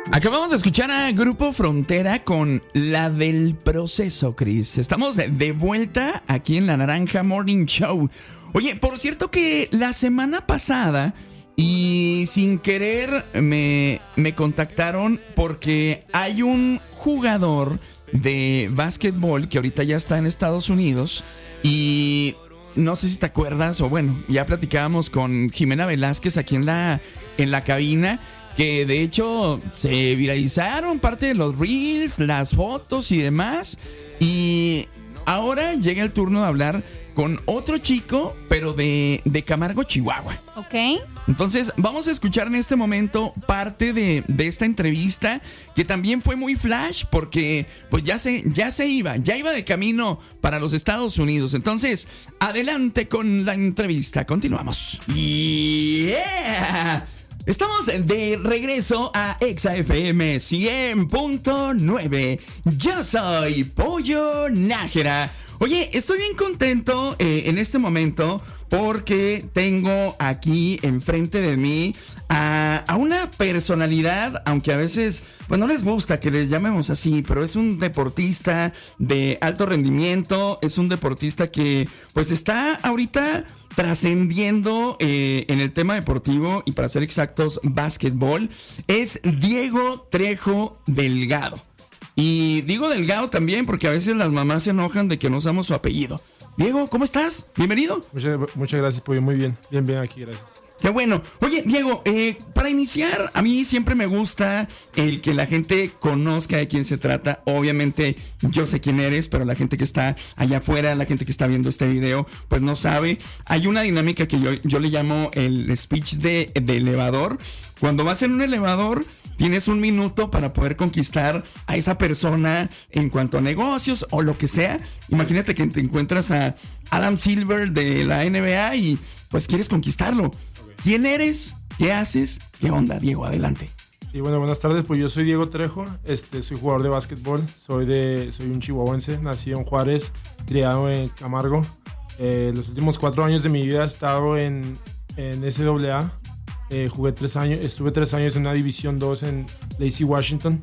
Acabamos de escuchar a Grupo Frontera con La del Proceso, Chris. Estamos de vuelta aquí en La Naranja Morning Show. Oye, por cierto que la semana pasada y sin querer me contactaron porque hay un jugador de básquetbol que ahorita ya está en Estados Unidos y no sé si te acuerdas o bueno, ya platicábamos con Jimena Velázquez aquí en la cabina, que de hecho se viralizaron parte de los reels, las fotos y demás. Y ahora llega el turno de hablar con otro chico, pero de Camargo, Chihuahua. Ok. Entonces vamos a escuchar en este momento parte de esta entrevista, que también fue muy flash porque pues ya iba de camino para los Estados Unidos. Entonces, adelante con la entrevista. Continuamos. Yeah. Estamos de regreso a Exa FM 100.9. Yo soy Pollo Nájera. Oye, estoy bien contento en este momento porque tengo aquí enfrente de mí a una personalidad, aunque a veces pues no les gusta que les llamemos así, pero es un deportista de alto rendimiento, es un deportista que pues está ahorita trascendiendo en el tema deportivo y, para ser exactos, básquetbol. Es Diego Trejo Delgado. Y digo Delgado también porque a veces las mamás se enojan de que no usamos su apellido. Diego, ¿cómo estás? Bienvenido. Muchas gracias, Pollo. Muy bien. Bien aquí, gracias. Qué bueno. Oye, Diego, para iniciar, a mí siempre me gusta el que la gente conozca de quién se trata. Obviamente yo sé quién eres, pero la gente que está allá afuera, la gente que está viendo este video, pues no sabe. Hay una dinámica que yo le llamo el speech de elevador. Cuando vas en un elevador, tienes un minuto para poder conquistar a esa persona en cuanto a negocios o lo que sea. Imagínate que te encuentras a Adam Silver de la NBA y pues quieres conquistarlo. ¿Quién eres? ¿Qué haces? ¿Qué onda, Diego? Adelante. Y bueno, buenas tardes. Pues yo soy Diego Trejo. Soy jugador de básquetbol. Soy un chihuahuense. Nací en Juárez, criado en Camargo. Los últimos 4 años de mi vida he estado en SAA. Jugué 3 años. Estuve 3 años en una División 2 en Lacey, Washington.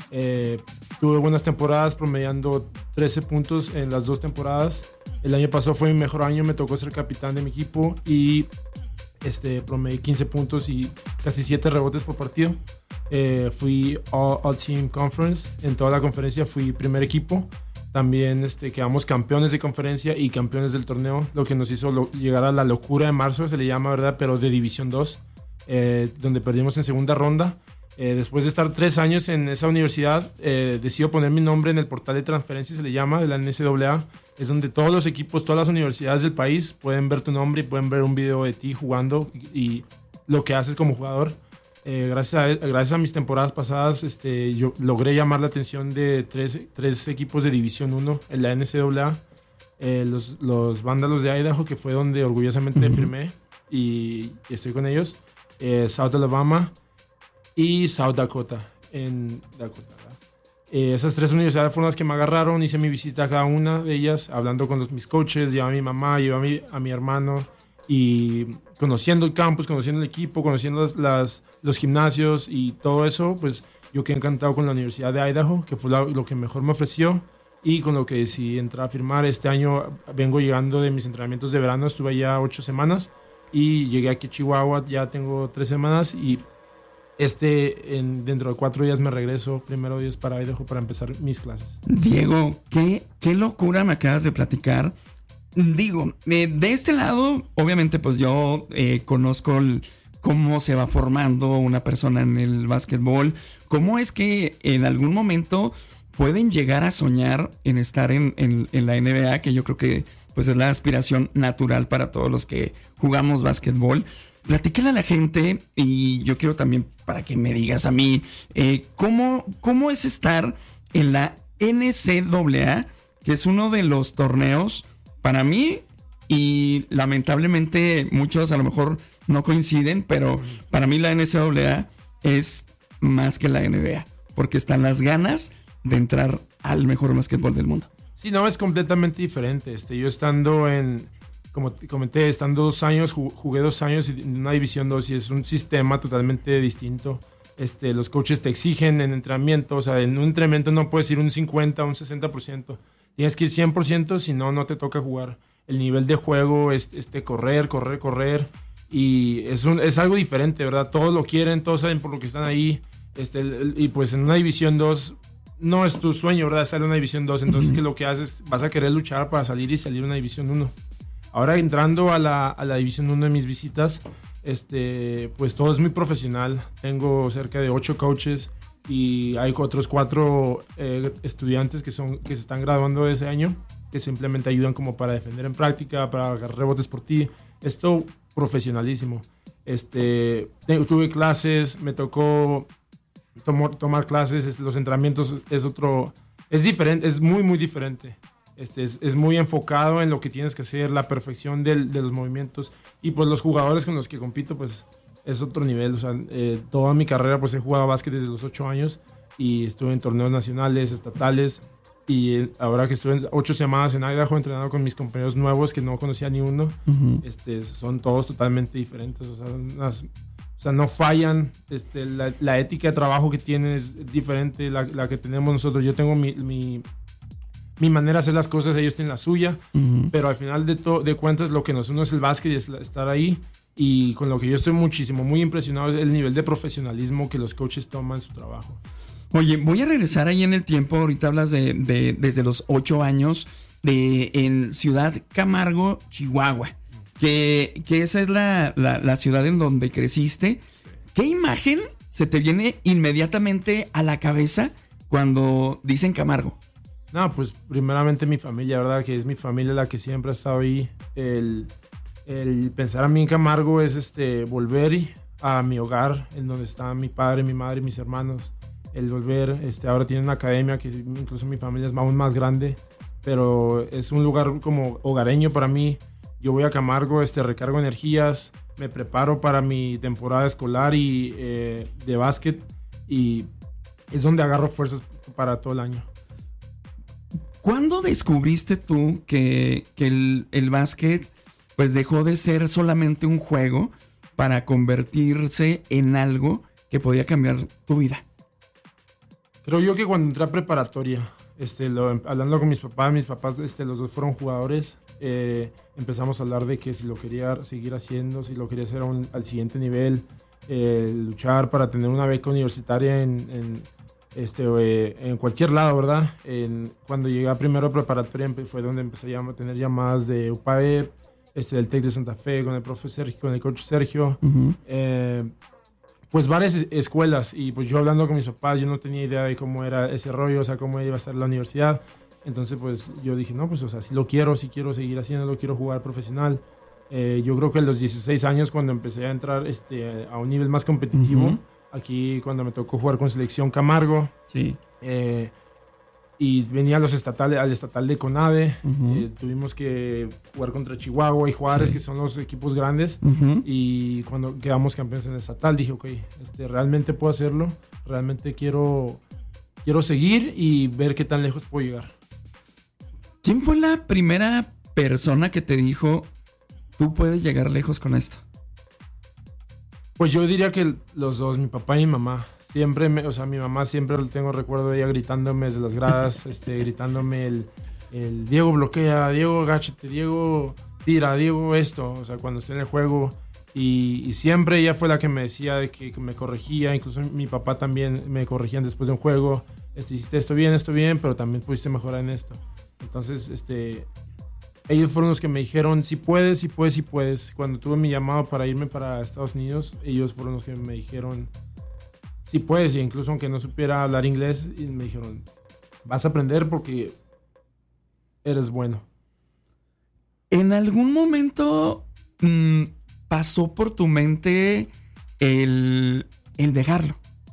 Tuve buenas temporadas, promediando 13 puntos en las 2 temporadas. El año pasado fue mi mejor año. Me tocó ser capitán de mi equipo y promedié 15 puntos y casi 7 rebotes por partido. Fui All Team Conference. En toda la conferencia fui primer equipo. También quedamos campeones de conferencia y campeones del torneo, lo que nos hizo llegar a la locura de marzo, se le llama, ¿verdad? Pero de División 2, donde perdimos en segunda ronda. Después de estar 3 años en esa universidad, decido poner mi nombre en el portal de transferencia, se le llama, de la NCAA. Es donde todos los equipos, todas las universidades del país pueden ver tu nombre y pueden ver un video de ti jugando y lo que haces como jugador. Gracias a mis temporadas pasadas, yo logré llamar la atención de tres equipos de División 1 en la NCAA. Los Vándalos de Idaho, que fue donde orgullosamente firmé y estoy con ellos. South Alabama y South Dakota, en Dakota, ¿verdad? Esas 3 universidades fueron las que me agarraron. Hice mi visita a cada una de ellas, hablando con mis coaches, llevé a mi mamá, llevé a mi hermano, y conociendo el campus, conociendo el equipo, conociendo los gimnasios y todo eso, pues yo quedé encantado con la Universidad de Idaho, que fue lo que mejor me ofreció y con lo que decidí entrar a firmar. Este año vengo llegando de mis entrenamientos de verano, estuve allá 8 semanas y llegué aquí a Chihuahua, ya tengo 3 semanas y dentro de 4 días me regreso, primero Dios, para Idaho para empezar mis clases. Diego, qué locura me acabas de platicar. Digo, de este lado, obviamente pues yo conozco cómo se va formando una persona en el básquetbol, cómo es que en algún momento pueden llegar a soñar en estar en la NBA, que yo creo que pues es la aspiración natural para todos los que jugamos básquetbol. Platícale a la gente y yo quiero también para que me digas a mí cómo es estar en la NCAA, que es uno de los torneos para mí, y lamentablemente muchos a lo mejor no coinciden, pero para mí la NCAA es más que la NBA, porque están las ganas de entrar al mejor básquetbol del mundo. Sí, no, es completamente diferente. Yo estando como te comenté, estando 2 años, jugué 2 años en una División 2 y es un sistema totalmente distinto. Los coaches te exigen en entrenamiento, o sea, en un entrenamiento no puedes ir un 50, un 60%. Tienes que ir 100%, si no, no te toca jugar. El nivel de juego es correr. Y es algo diferente, ¿verdad? Todos lo quieren, todos saben por lo que están ahí. Y pues en una División 2 no es tu sueño, ¿verdad? Estar en una División 2. Entonces, que lo que haces, vas a querer luchar para salir a una División 1. Ahora entrando a la División 1 de mis visitas, pues todo es muy profesional. Tengo cerca de 8 coaches y hay otros 4 estudiantes que se están graduando ese año, que simplemente ayudan como para defender en práctica, para agarrar rebotes por ti. Esto profesionalísimo. Tuve clases, me tocó tomar clases, los entrenamientos es diferente, es muy, muy diferente. Es muy enfocado en lo que tienes que hacer, la perfección de los movimientos. Y pues los jugadores con los que compito, pues es otro nivel. O sea, toda mi carrera pues he jugado básquet desde los 8 años y estuve en torneos nacionales, estatales. Y ahora que estuve 8 semanas en Idaho entrenando con mis compañeros nuevos que no conocía ni uno, son todos totalmente diferentes. O sea, no fallan. La ética de trabajo que tienen es diferente la que tenemos nosotros. Yo tengo mi manera de hacer las cosas, ellos tienen la suya, pero al final de cuentas lo que nos une es el básquet y es estar ahí. Y con lo que yo estoy muy impresionado es el nivel de profesionalismo que los coaches toman en su trabajo. Oye, voy a regresar ahí en el tiempo. Ahorita hablas de desde los 8 años en Ciudad Camargo, Chihuahua, que esa es la ciudad en donde creciste. ¿Qué imagen se te viene inmediatamente a la cabeza cuando dicen Camargo? No, pues primeramente mi familia, ¿verdad? Que es mi familia la que siempre ha estado ahí. El pensar a mí en Camargo es volver a mi hogar, en donde están mi padre, mi madre y mis hermanos. El volver, ahora tienen una academia que incluso mi familia es aún más grande, pero es un lugar como hogareño para mí. Yo voy a Camargo, recargo energías, me preparo para mi temporada escolar y de básquet, y es donde agarro fuerzas para todo el año. ¿Cuándo descubriste tú que el básquet pues dejó de ser solamente un juego para convertirse en algo que podía cambiar tu vida? Creo yo que cuando entré a preparatoria, hablando con mis papás, los dos fueron jugadores, empezamos a hablar de que si lo quería seguir haciendo, si lo quería hacer al siguiente nivel, luchar para tener una beca universitaria en cualquier lado, ¿verdad? Cuando llegué a primero preparatoria fue donde empecé a tener llamadas de UPAEP, del TEC de Santa Fe, con el profe Sergio, con el coach Sergio. Pues varias escuelas, y pues yo hablando con mis papás, yo no tenía idea de cómo era ese rollo, o sea, cómo iba a estar la universidad. Entonces pues yo dije, no, pues o sea, si quiero seguir haciéndolo, quiero jugar profesional. Yo creo que a los 16 años, cuando empecé a entrar a un nivel más competitivo, aquí cuando me tocó jugar con Selección Camargo, sí. Y venía al estatal de CONADE, tuvimos que jugar contra Chihuahua y Juárez, sí, que son los equipos grandes, y cuando quedamos campeones en el estatal dije, ok, realmente puedo hacerlo, realmente quiero seguir y ver qué tan lejos puedo llegar. ¿Quién fue la primera persona que te dijo, tú puedes llegar lejos con esto? Pues yo diría que los dos, mi papá y mi mamá. Siempre, mi mamá siempre tengo recuerdo de ella gritándome desde las gradas, gritándome el Diego bloquea, Diego agáchate, Diego tira, Diego esto, o sea, cuando estoy en el juego. Y siempre ella fue la que me decía de que me corregía, incluso mi papá también me corregían después de un juego. Hiciste esto bien, pero también pudiste mejorar en esto. Entonces, ellos fueron los que me dijeron, si puedes. Cuando tuve mi llamado para irme para Estados Unidos, ellos fueron los que me dijeron, si puedes, y incluso aunque no supiera hablar inglés, y me dijeron, vas a aprender porque eres bueno. ¿En algún momento pasó por tu mente el dejarlo?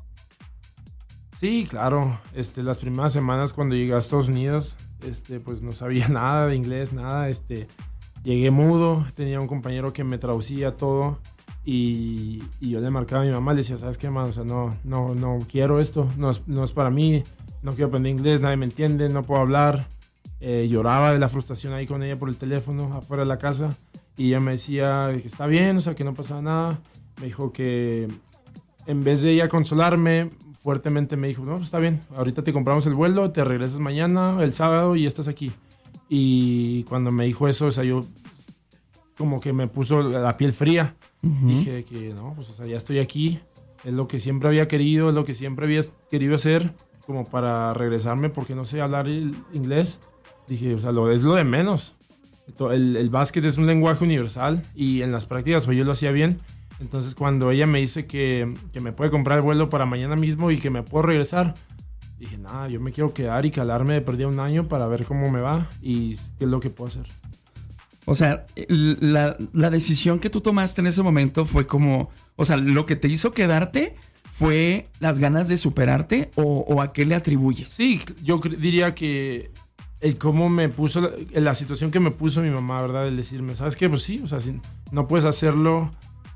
Sí, claro. Las primeras semanas cuando llegué a Estados Unidos, pues no sabía nada de inglés, nada. Llegué mudo, tenía un compañero que me traducía todo. Y yo le marcaba a mi mamá, le decía, ¿sabes qué, man? O sea, no quiero esto, no es para mí, no quiero aprender inglés, nadie me entiende, no puedo hablar. Lloraba de la frustración ahí con ella por el teléfono, afuera de la casa. Y ella me decía que está bien, o sea, que no pasaba nada. Me dijo que en vez de ella consolarme, fuertemente me dijo, no, pues está bien, ahorita te compramos el vuelo, te regresas mañana, el sábado, y estás aquí. Y cuando me dijo eso, o sea, yo como que me puso la piel fría. Dije que no, pues o sea, ya estoy aquí, es lo que siempre había querido, es lo que siempre había querido hacer, como para regresarme porque no sé hablar el inglés. Dije, o sea, es lo de menos. El básquet es un lenguaje universal y en las prácticas pues yo lo hacía bien. Entonces cuando ella me dice que me puede comprar el vuelo para mañana mismo y que me puedo regresar, dije, nada, yo me quiero quedar y calarme de perdida un año para ver cómo me va y qué es lo que puedo hacer. O sea, la decisión que tú tomaste en ese momento fue como, o sea, lo que te hizo quedarte fue las ganas de superarte o a qué le atribuyes. Sí, yo diría que el cómo me puso, la situación que me puso mi mamá, ¿verdad? El decirme, ¿sabes qué? Pues sí, o sea, si no puedes hacerlo,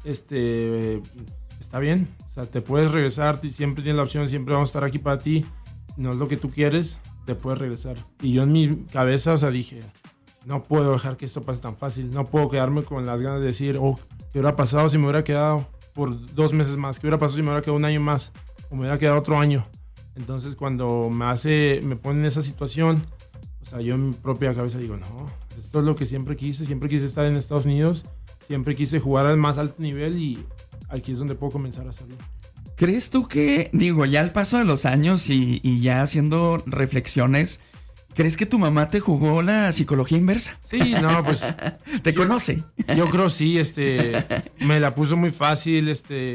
está bien. O sea, te puedes regresar, siempre tienes la opción, siempre vamos a estar aquí para ti. No es lo que tú quieres, te puedes regresar. Y yo en mi cabeza, o sea, dije, no puedo dejar que esto pase tan fácil. No puedo quedarme con las ganas de decir, oh, ¿qué hubiera pasado si me hubiera quedado por 2 meses más? ¿Qué hubiera pasado si me hubiera quedado un año más? O me hubiera quedado otro año. Entonces, cuando me ponen en esa situación, o sea, yo en mi propia cabeza digo, no, esto es lo que siempre quise estar en Estados Unidos, siempre quise jugar al más alto nivel y aquí es donde puedo comenzar a hacerlo. ¿Crees tú que, digo, ya al paso de los años y ya haciendo reflexiones, ¿crees que tu mamá te jugó la psicología inversa? Sí, no, pues... ¿Te conoce? Yo creo sí, me la puso muy fácil,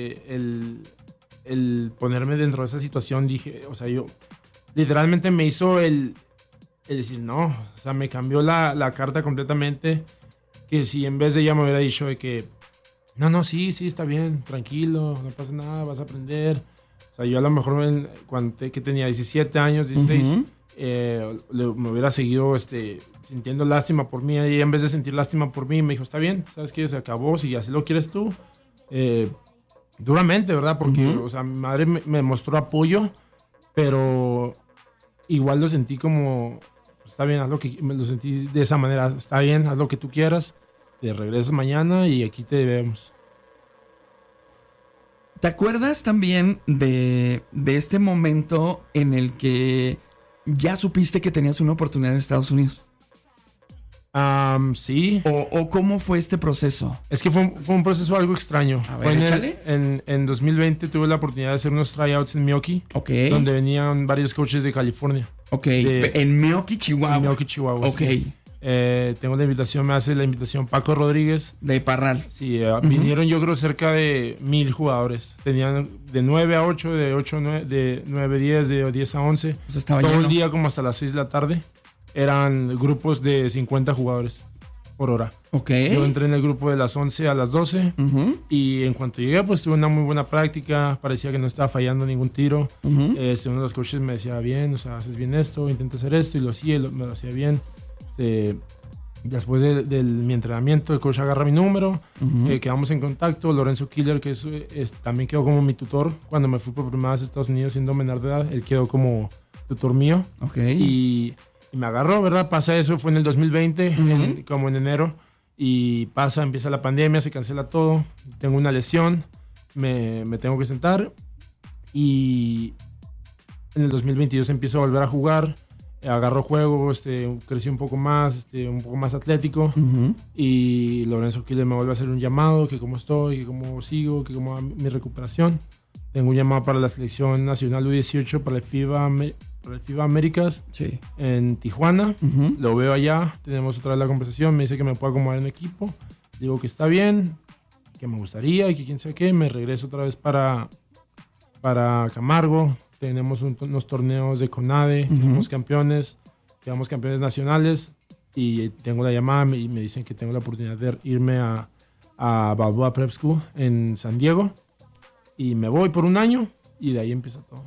el ponerme dentro de esa situación, dije, o sea, yo literalmente me hizo el decir no, o sea, me cambió la carta completamente, que si en vez de ella me hubiera dicho de que no, sí, está bien, tranquilo, no pasa nada, vas a aprender. O sea, yo a lo mejor que tenía 17 años, 16, me hubiera seguido sintiendo lástima por mí, y en vez de sentir lástima por mí, me dijo, está bien, sabes que se acabó, si así lo quieres tú, duramente, ¿verdad? Porque, o sea, mi madre me mostró apoyo, pero igual lo sentí como, está bien, me lo sentí de esa manera, está bien, haz lo que tú quieras, te regresas mañana y aquí te vemos. ¿Te acuerdas también de este momento en el que ya supiste que tenías una oportunidad en Estados Unidos? Sí. ¿O cómo fue este proceso? Es que fue un proceso algo extraño. A ver, échale. En 2020 tuve la oportunidad de hacer unos tryouts en Milwaukee, donde venían varios coaches de California. En Milwaukee, Chihuahua. En Milwaukee, Chihuahua. Sí. Tengo la invitación, me hace la invitación Paco Rodríguez. De Parral. Sí, vinieron yo creo cerca de 1,000 jugadores. Tenían de 9 a 8, de 8 a 9, de 9 a 10, de 10 a 11. Pues estaba todo lleno. El día como hasta las 6 de la tarde. Eran grupos de 50 jugadores por hora. Yo entré en el grupo de las 11 a las 12 y en cuanto llegué pues tuve una muy buena práctica, parecía que no estaba fallando ningún tiro. Uno de los coaches me decía, bien, o sea, haces bien esto, intenta hacer esto, y lo hacía, me lo hacía bien. Después de mi entrenamiento, el coach agarra mi número, quedamos en contacto. Lorenzo Killer, que también quedó como mi tutor cuando me fui por primera vez a Estados Unidos siendo menor de edad, él quedó como tutor mío. Y me agarró, ¿verdad? Pasa eso, fue en el 2020, como en enero, y empieza la pandemia, se cancela todo, tengo una lesión, me tengo que sentar, y en el 2022 empiezo a volver a jugar, agarro juego, crecí un poco más atlético, y Lorenzo Killer me vuelve a hacer un llamado, que cómo estoy, que cómo sigo, que cómo va mi recuperación. Tengo un llamado para la selección nacional U18, para el FIBA Américas, en Tijuana. Lo veo allá, tenemos otra vez la conversación, me dice que me puedo acomodar en equipo, digo que está bien, que me gustaría, y que quién sabe qué, me regreso otra vez para Camargo. Tenemos unos torneos de CONADE, quedamos campeones nacionales, y tengo la llamada y me dicen que tengo la oportunidad de irme a Balboa Prep School en San Diego, y me voy por un año y de ahí empieza todo.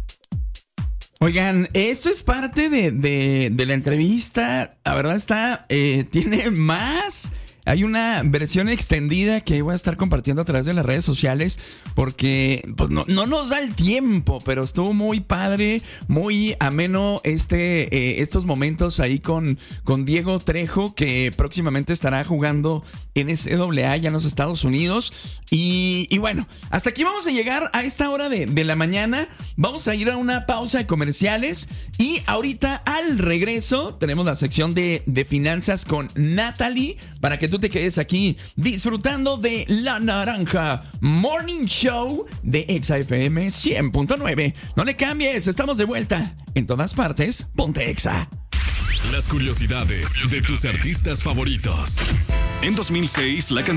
Oigan, esto es parte de la entrevista. La verdad tiene más Hay una versión extendida que voy a estar compartiendo a través de las redes sociales porque pues no nos da el tiempo, pero estuvo muy padre, muy ameno estos momentos ahí con Diego Trejo, que próximamente estará jugando en NCAA ya en los Estados Unidos. Y bueno, hasta aquí vamos a llegar a esta hora de la mañana. Vamos a ir a una pausa de comerciales y ahorita al regreso tenemos la sección de finanzas con Natalie para que tú te quedes aquí disfrutando de La Naranja Morning Show de Exa FM 100.9. No le cambies, estamos de vuelta en todas partes. Ponte Exa. Las curiosidades de tus artistas favoritos. En 2006, la